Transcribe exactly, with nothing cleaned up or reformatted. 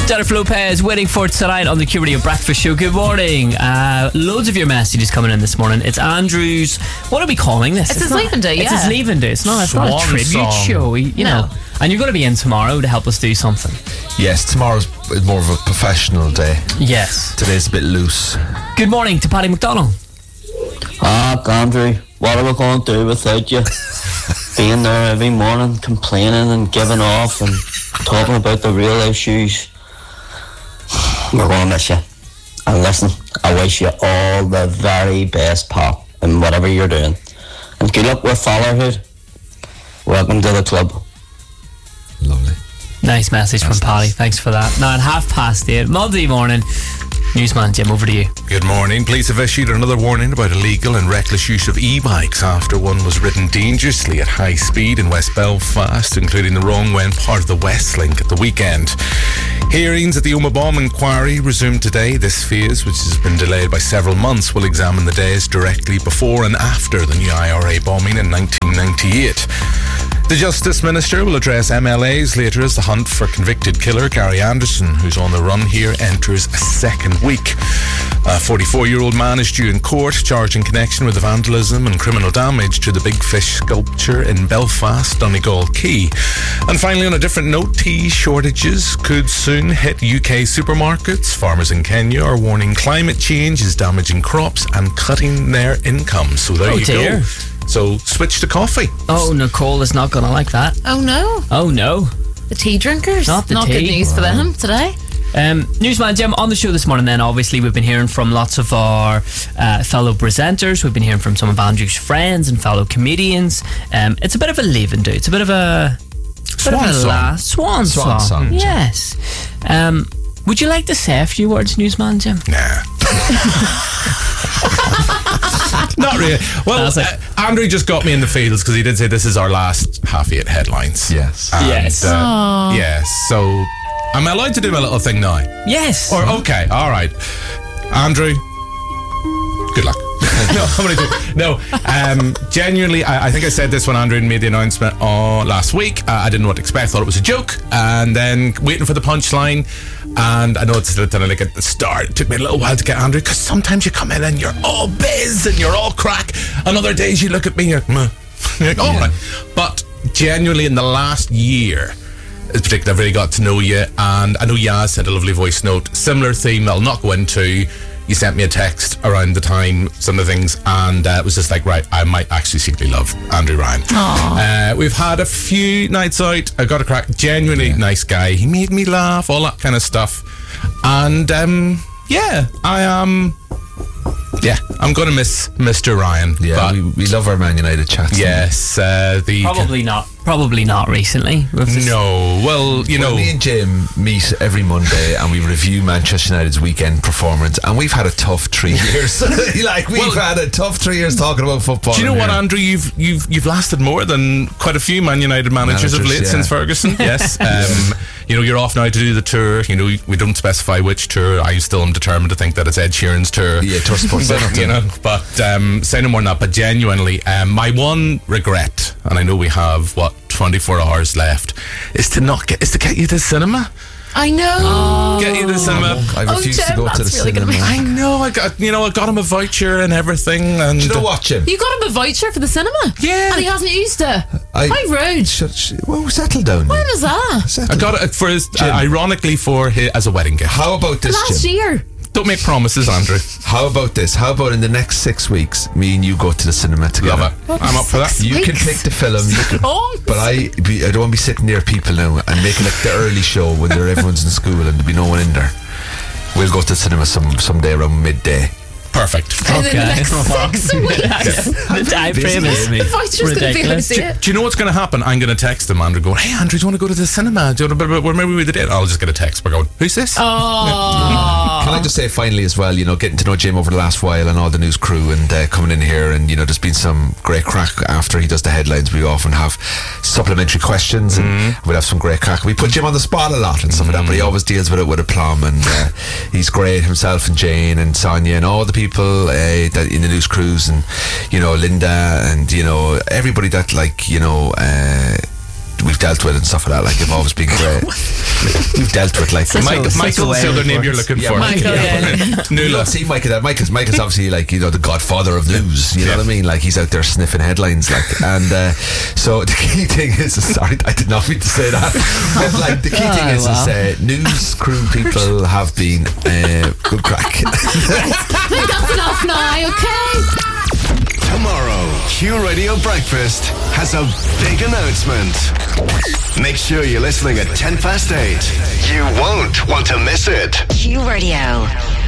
Jennifer Lopez waiting for tonight on the Q Radio Breakfast Show. Good morning. Uh, loads of your messages coming in this morning. It's Andrew's. What are we calling this? It's, it's his not, leaving day. Yeah, it's his leaving day. It's not. It's Swan not a tribute song. show. We, you No. know. And you're going to be in tomorrow to help us do something. Yes, tomorrow's more of a professional day. Yes. Today's a bit loose. Good morning to Paddy McDonald. Ah, Andrew, what are we going to do without you? Being there every morning, complaining and giving off and talking about the real issues. We're going to miss you. And listen, I wish you all the very best, pal, in whatever you're doing. And good luck with fatherhood. Welcome to the club. Lovely. Nice message That's from Paddy. nice. Thanks for that. Now at half past eight, Monday morning. Newsman Jim, over to you. Good morning. Police have issued another warning about illegal and reckless use of e-bikes after one was ridden dangerously at high speed in West Belfast, including the wrong way and part of the Westlink at the weekend. Hearings at the Oma Bomb inquiry resumed today. This phase, which has been delayed by several months, will examine the days directly before and after the new I R A bombing in nineteen ninety-eight. The Justice Minister will address M L As later as the hunt for convicted killer Gary Anderson, who's on the run here, enters a second week. A forty-four-year-old man is due in court, charged in connection with the vandalism and criminal damage to the Big Fish sculpture in Belfast, Donegal Quay. And finally, on a different note, tea shortages could soon hit U K supermarkets. Farmers in Kenya are warning climate change is damaging crops and cutting their income. So there Oh, you dear. go. So switch to coffee. Oh, Nicole is not going to like that. Oh no, Oh, no. the tea drinkers. Not the Not tea. good news for them today. Um, Newsman Jim, on the show this morning then, obviously we've been hearing from lots of our uh, fellow presenters. We've been hearing from some of Andrew's friends and fellow comedians. Um, it's a bit of a leaving do. It's a bit of a, bit Swan of a song. last swan, Swan song, Jim. Yes. Um, would you like to say a few words, Newsman Jim? Nah. Not really. Well, That's it. uh, Andrew just got me in the fields because he did say this is our last half eight headlines. Yes. And, Yes. Uh, yes. So, am I allowed to do my little thing now? Yes. Or okay, all right, Andrew. Good luck. no, I'm gonna do. No, um, genuinely, I, I think I said this when Andrew made the announcement uh, last week. Uh, I didn't know what to expect. Thought it was a joke, and then waiting for the punchline. And I know it's kind of like at the start. It took me a little while to get Andrew because sometimes you come in and you're all biz and you're all crack, and other days you look at me and you're, meh. You're like, all Yeah. right. But genuinely, in the last year, in particular, I've really got to know you, and I know Yaz sent a lovely voice note. Similar theme that I'll not go into. You sent me a text around the time, some of the things, and uh, it was just like, right, I might actually secretly love Andrew Ryan. Uh, we've had a few nights out. I got a crack. Genuinely nice guy. He made me laugh, all that kind of stuff. And um, yeah, I am. Yeah, I'm going to miss Mister Ryan. Yeah, but we, we love our Man United chats. yes, uh, the Probably not. Probably not recently. We've just- no. Well, you Well, know, me and Jim meet every Monday and we review Manchester United's weekend performance, and we've had a tough three years. like we've Well, had a tough three years talking about football. do you know in what, here. Andrew? You've you've you've lasted more than quite a few Man United managers, of Managers, late yeah. since Ferguson. Yes. Um, you know, you're off now to do the tour. You know, we don't specify which tour. I still am determined to think that it's Ed Sheeran's tour. Yeah, Tour Sports But, Centre. you know, but um, say no more than that. But genuinely, um, my one regret, and I know we have what twenty-four hours left, is to not get is to get you to the cinema. I know. Get you to the cinema. I Oh, refuse to Jim, go to the that's really gonna cinema. be- I know. I got you know. I got him a voucher and everything. And Do you know what, Jim? You got him a voucher for the cinema. Yeah. And he hasn't used it. I- How rude. Shut, sh- well, settle down. When Jim. was that? Settle I got it for his, uh, Jim. ironically for his, as a wedding gift. How about this, Last Jim? year. Don't make promises, Andrew. How about this? How about in the next six weeks, me and you go to the cinema together? Love it. I'm up for that. You can Weeks? pick the film, you can, Oh. but I be, I don't want to be sitting near people now and making like the early show when they're, everyone's in school and there'll be no one in there. We'll go to the cinema some someday around midday. Perfect. And in the Okay. next six weeks. The time frame is The voucher's going to be able to ridiculous. see it. Do you know what's going to happen? I'm going to text them, Andrew, going, hey, Andrew, do you want to go to the cinema? Do you want to, where maybe we did it? I'll just get a text. We're going, who's this? Oh. Can I just say finally as well, you know, getting to know Jim over the last while and all the news crew and uh, coming in here, and you know, there's been some great crack after he does the headlines. We often have supplementary questions and Mm-hmm. we'll have some great crack. We put Jim on the spot a lot and stuff like that, but he always deals with it with aplomb, and uh, he's great himself, and Jane and Sonia and all the people uh, that in the news crews, and you know, Linda, and you know, everybody that like, you know, uh, we've dealt with and stuff like that. Like they've always been great. We've dealt with like Such a- Mike, such a Michael's way the other of name you're words. looking Yeah, for. Michael, yeah. You Nuala. don't see Mike that Mike is Mike is obviously like, you know, the godfather of news. You know Yeah. what I mean? Like he's out there sniffing headlines. Like and uh, so the key thing is sorry, I did not mean to say that. But like the key thing Oh, is, wow. is uh, news crew people have been uh, good crack. That's enough now, okay? Tomorrow, Q Radio Breakfast has a big announcement. Make sure you're listening at ten past eight. You won't want to miss it. Q Radio.